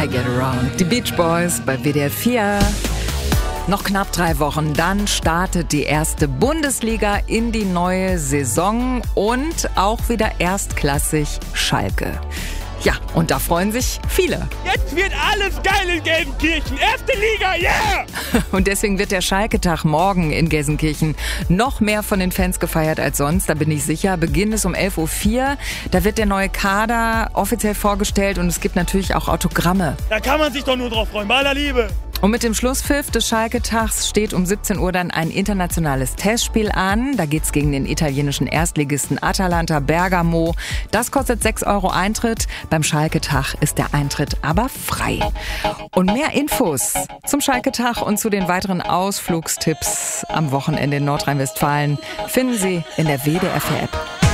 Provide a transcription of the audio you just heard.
I Get Around. Die Beach Boys bei WDR 4. Noch knapp 3 Wochen, dann startet die erste Bundesliga in die neue Saison und auch wieder erstklassig Schalke. Ja, und da freuen sich viele. Jetzt wird alles geil in Gelsenkirchen. Erste Liga, yeah! Und deswegen wird der Schalke-Tag morgen in Gelsenkirchen noch mehr von den Fans gefeiert als sonst. Da bin ich sicher. Beginn ist um 11.04 Uhr. Da wird der neue Kader offiziell vorgestellt und es gibt natürlich auch Autogramme. Da kann man sich doch nur drauf freuen. Bei aller Liebe. Und mit dem Schlusspfiff des Schalke-Tags steht um 17 Uhr dann ein internationales Testspiel an. Da geht's gegen den italienischen Erstligisten Atalanta Bergamo. Das kostet 6 € Eintritt. Beim Schalke-Tag ist der Eintritt aber frei. Und mehr Infos zum Schalke-Tag und zu den weiteren Ausflugstipps am Wochenende in Nordrhein-Westfalen finden Sie in der WDR 4 App.